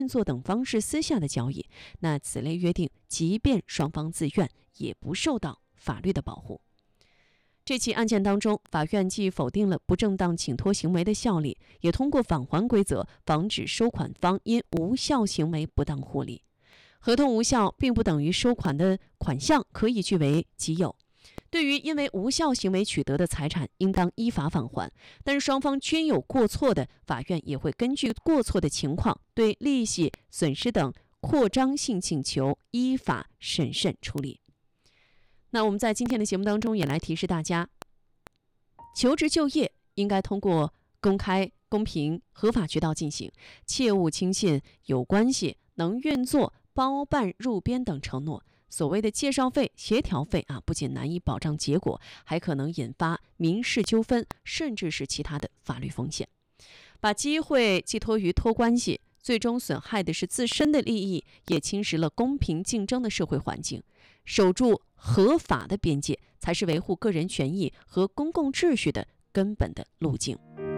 运作等方式私下的交易，那此类约定即便双方自愿，也不受到法律的保护。这起案件当中，法院既否定了不正当请托行为的效力，也通过返还规则防止收款方因无效行为不当获利。合同无效并不等于收款的款项可以据为己有。对于因为无效行为取得的财产，应当依法返还，但是双方均有过错的，法院也会根据过错的情况，对利息、损失等扩张性请求依法审慎处理。那我们在今天的节目当中也来提示大家，求职就业应该通过公开、公平、合法渠道进行，切勿轻信有关系、能运作、包办入编等承诺。所谓的介绍费、协调费不仅难以保障结果，还可能引发民事纠纷，甚至是其他的法律风险。把机会寄托于托关系，最终损害的是自身的利益，也侵蚀了公平竞争的社会环境。守住合法的边界，才是维护个人权益和公共秩序的根本的路径。